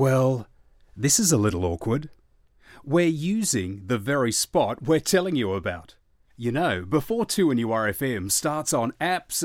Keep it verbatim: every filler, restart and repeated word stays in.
Well, this is a little awkward. We're using the very spot we're telling you about. You know, before two N U R F M starts on apps